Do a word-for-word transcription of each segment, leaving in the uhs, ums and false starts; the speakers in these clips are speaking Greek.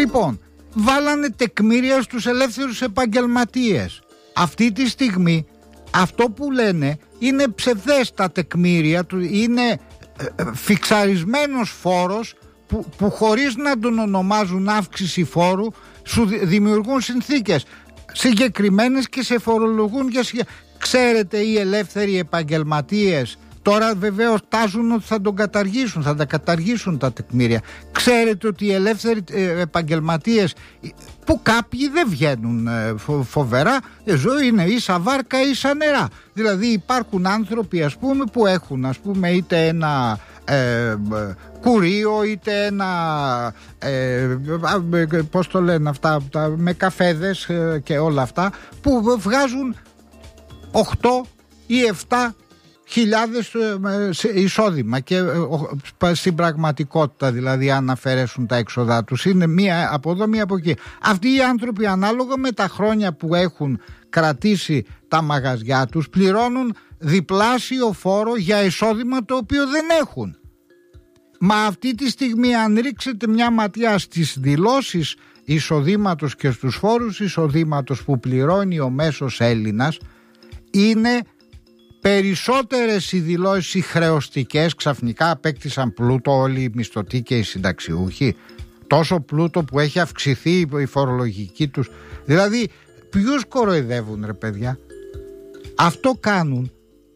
Λοιπόν, βάλανε τεκμήρια στους ελεύθερους επαγγελματίες. Αυτή τη στιγμή αυτό που λένε είναι ψευδές τα τεκμήρια του, είναι φιξαρισμένος φόρος που, που χωρίς να τον ονομάζουν αύξηση φόρου σου δημιουργούν συνθήκες συγκεκριμένες και σε φορολογούν για συγκε... Ξέρετε, οι ελεύθεροι επαγγελματίες τώρα βεβαίως τάζουν ότι θα τον καταργήσουν, θα τα καταργήσουν τα τεκμήρια. Ξέρετε ότι οι ελεύθεροι επαγγελματίες, που κάποιοι δεν βγαίνουν φοβερά, είναι ίσα βάρκα ίσα νερά. Δηλαδή υπάρχουν άνθρωποι, ας πούμε, που έχουν, ας πούμε, είτε ένα ε, κουρίο, είτε ένα ε, πώς το λένε αυτά, με καφέδες και όλα αυτά, που βγάζουν οκτώ ή επτά χιλιάδες εισόδημα και στην πραγματικότητα, δηλαδή, αν αφαιρέσουν τα έξοδά τους, είναι μία από εδώ μία από εκεί. Αυτοί οι άνθρωποι, ανάλογα με τα χρόνια που έχουν κρατήσει τα μαγαζιά τους, πληρώνουν διπλάσιο φόρο για εισόδημα το οποίο δεν έχουν. Μα αυτή τη στιγμή, αν ρίξετε μια ματιά στις δηλώσεις εισοδήματος και στους φόρους εισοδήματος που πληρώνει ο μέσος Έλληνας, είναι περισσότερες οι δηλώσεις οι χρεωστικές. Ξαφνικά απέκτησαν πλούτο όλοι οι μισθωτοί και οι συνταξιούχοι, τόσο πλούτο που έχει αυξηθεί η φορολογική τους. Δηλαδή, ποιους κοροϊδεύουν, ρε παιδιά? Αυτό κάνουν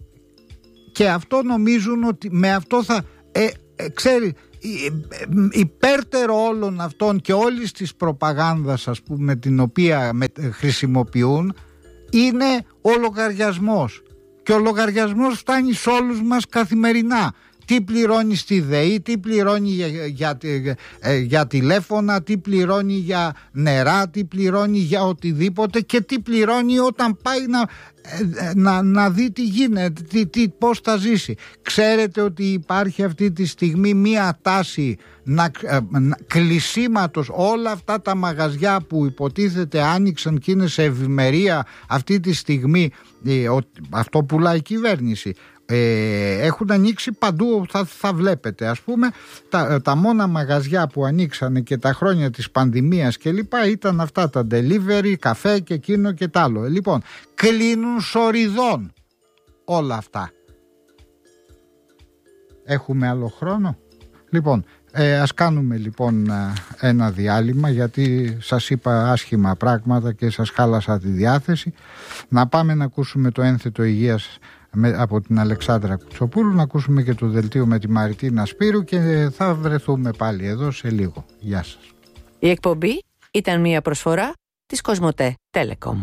και αυτό νομίζουν ότι με αυτό θα ε, ε, ξέρει, υπέρτερο όλων αυτών και όλης της προπαγάνδας, ας πούμε, την οποία με, χρησιμοποιούν, είναι ο λογαριασμός. Και ο λογαριασμός φτάνει σε όλους μας καθημερινά. Τι πληρώνει στη ΔΕΗ, τι πληρώνει για, για, για, για τηλέφωνα, τι πληρώνει για νερά, τι πληρώνει για οτιδήποτε και τι πληρώνει όταν πάει να, να, να δει τι γίνεται, τι, τι, πώς θα ζήσει. Ξέρετε ότι υπάρχει αυτή τη στιγμή μία τάση να, να, κλεισίματος. Όλα αυτά τα μαγαζιά που υποτίθεται άνοιξαν και είναι σε ευημερία αυτή τη στιγμή, ε, ο, αυτό πουλάει η κυβέρνηση. Ε, έχουν ανοίξει παντού, θα, θα βλέπετε, ας πούμε, τα, τα μόνα μαγαζιά που ανοίξανε και τα χρόνια της πανδημίας και λοιπά ήταν αυτά τα delivery, καφέ και εκείνο και τ' άλλο. Λοιπόν, κλείνουν σοριδών όλα αυτά. Έχουμε άλλο χρόνο? Λοιπόν, ε, ας κάνουμε λοιπόν ένα διάλειμμα, γιατί σας είπα άσχημα πράγματα και σας χάλασα τη διάθεση. Να πάμε να ακούσουμε το ένθετο υγείας με, από την Αλεξάνδρα Κουτσοπούλου, να ακούσουμε και το δελτίο με τη Μαριτίνα Σπύρου και θα βρεθούμε πάλι εδώ σε λίγο. Γεια σας. Η εκπομπή ήταν μια προσφορά της Κοσμοτέ Telecom.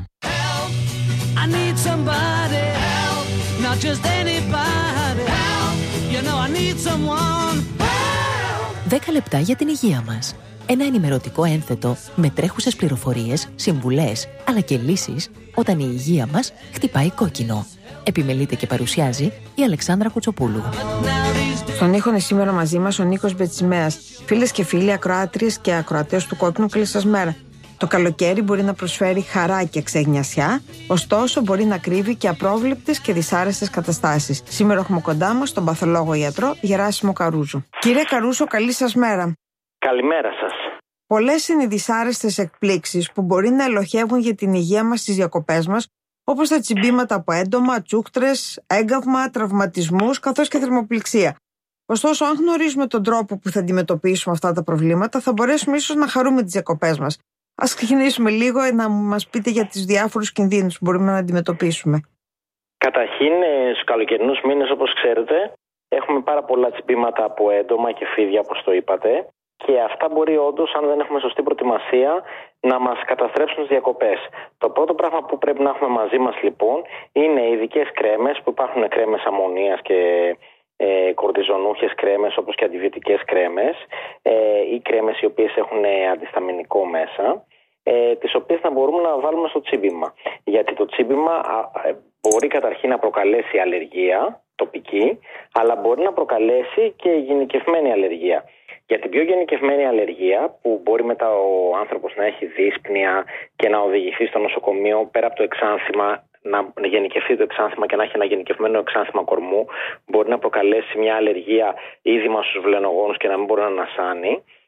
δέκα λεπτά για την υγεία μας. Ένα ενημερωτικό ένθετο με τρέχουσες πληροφορίες, συμβουλές, αλλά και λύσεις όταν η υγεία μας χτυπάει κόκκινο. Επιμελείται και παρουσιάζει η Αλεξάνδρα Κουτσοπούλου. Στον ήχο είναι σήμερα μαζί μας ο Νίκος Μπετσιμέας. Φίλες και φίλοι, ακροάτριες και ακροατές του Κόκκινου, καλή σας μέρα. Το καλοκαίρι μπορεί να προσφέρει χαρά και ξεγνιασιά, ωστόσο μπορεί να κρύβει και απρόβλεπτες και δυσάρεστες καταστάσεις. Σήμερα έχουμε κοντά μας τον παθολόγο ιατρό Γεράσιμο Καρούζο. Κύριε Καρούζο, καλή σας μέρα. Καλημέρα σας. Πολλές είναι οι δυσάρεστες εκπλήξεις που μπορεί να ελοχεύουν για την υγεία μας στις διακοπές μας, όπως τα τσιμπήματα από έντομα, τσούκτρες, έγκαυμα, τραυματισμούς καθώς και θερμοπληξία. Ωστόσο, αν γνωρίζουμε τον τρόπο που θα αντιμετωπίσουμε αυτά τα προβλήματα, θα μπορέσουμε ίσως να χαρούμε τις διακοπές μας. Ας ξεκινήσουμε λίγο να μας πείτε για τις διάφορους κινδύνους που μπορούμε να αντιμετωπίσουμε. Καταρχήν, στους καλοκαιρινούς μήνες, όπως ξέρετε, έχουμε πάρα πολλά τσιμπήματα από έντομα και φίδια, όπως το είπατε. Και αυτά μπορεί όντως, αν δεν έχουμε σωστή προετοιμασία, να μας καταστρέψουν τις διακοπές. Το πρώτο πράγμα που πρέπει να έχουμε μαζί μας, λοιπόν, είναι ειδικές κρέμες, που υπάρχουν κρέμες αμμονίας και ε, κορτιζονούχες κρέμες, όπως και αντιβιωτικές κρέμες, ε, ή κρέμες οι οποίες έχουν αντισταμινικό μέσα, ε, τις οποίες να μπορούμε να βάλουμε στο τσίμπημα. Γιατί το τσίμπημα α, μπορεί καταρχήν να προκαλέσει αλλεργία τοπική, αλλά μπορεί να προκαλέσει και γενικευμένη αλλεργία. Για την πιο γενικευμένη αλλεργία, που μπορεί μετά ο άνθρωπος να έχει δύσπνοια και να οδηγηθεί στο νοσοκομείο, πέρα από το εξάνθημα, να γενικευθεί το εξάνθημα και να έχει ένα γενικευμένο εξάνθημα κορμού, μπορεί να προκαλέσει μια αλλεργία είδημα στους βλενογόνους και να μην μπορεί να ανασάνει.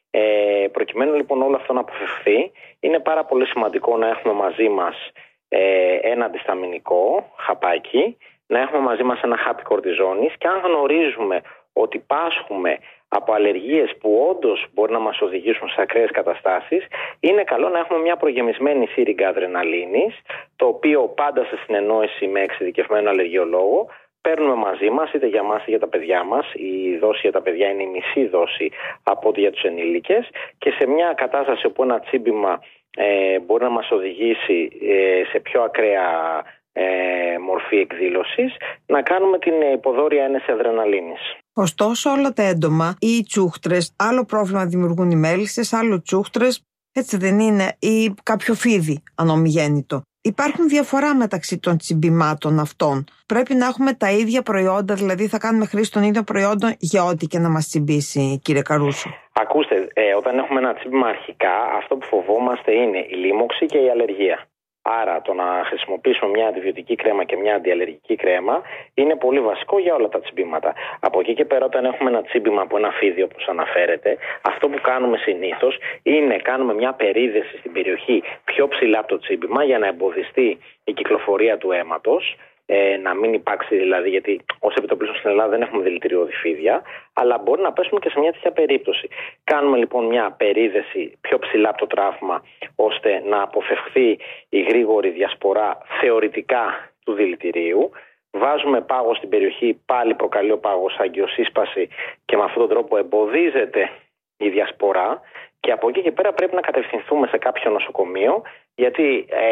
Ε, προκειμένου λοιπόν όλο αυτό να αποφευχθεί, είναι πάρα πολύ σημαντικό να έχουμε μαζί μας ε, ένα αντισταμινικό χαπάκι, να έχουμε μαζί μας ένα χάπι κορτιζόνης, και αν γνωρίζουμε ότι πάσχουμε από αλλεργίες που όντως μπορεί να μας οδηγήσουν σε ακραίες καταστάσεις, είναι καλό να έχουμε μια προγεμισμένη σύριγγα αδρεναλίνης, το οποίο πάντα σε συνεννόηση με εξειδικευμένο αλλεργιολόγο παίρνουμε μαζί μας, είτε για μας είτε για τα παιδιά μας. Η δόση για τα παιδιά είναι η μισή δόση από ό,τι για τους ενήλικες, και σε μια κατάσταση όπου ένα τσίμπημα ε, μπορεί να μας οδηγήσει ε, σε πιο ακραία ε, μορφή εκδήλωσης, να κάνουμε την υποδόρια ένεση αδρεναλίνης. Ωστόσο, όλα τα έντομα ή οι τσούχτρες, άλλο πρόβλημα δημιουργούν οι μέλισσες, άλλο τσούχτρες, έτσι δεν είναι, ή κάποιο φίδι ανομιγέννητο. Υπάρχουν διαφορά μεταξύ των τσιμπημάτων αυτών. Πρέπει να έχουμε τα ίδια προϊόντα, δηλαδή θα κάνουμε χρήση των ίδιων προϊόντων για ό,τι και να μας τσιμπήσει, κύριε Καρούσο. Ακούστε, ε, όταν έχουμε ένα τσίμπημα αρχικά, αυτό που φοβόμαστε είναι η λίμωξη και η αλλεργία. Άρα το να χρησιμοποιήσουμε μια αντιβιωτική κρέμα και μια αντιαλλεργική κρέμα είναι πολύ βασικό για όλα τα τσιμπήματα. Από εκεί και πέρα, όταν έχουμε ένα τσίμπημα από ένα φίδι, όπως αναφέρεται, αυτό που κάνουμε συνήθως είναι κάνουμε μια περίδεση στην περιοχή πιο ψηλά από το τσίμπημα για να εμποδιστεί η κυκλοφορία του αίματος. Ε, να μην υπάρξει δηλαδή, γιατί ως επιτοπλίστων στην Ελλάδα δεν έχουμε δηλητηριώδη φίδια, αλλά μπορεί να πέσουμε και σε μια τέτοια περίπτωση. Κάνουμε λοιπόν μια περίδεση πιο ψηλά από το τραύμα, ώστε να αποφευχθεί η γρήγορη διασπορά θεωρητικά του δηλητηρίου. Βάζουμε πάγο στην περιοχή, πάλι προκαλεί ο πάγος αγκιοσύσπαση, και με αυτόν τον τρόπο εμποδίζεται η διασπορά, και από εκεί και πέρα πρέπει να κατευθυνθούμε σε κάποιο νοσοκομείο, γιατί ε,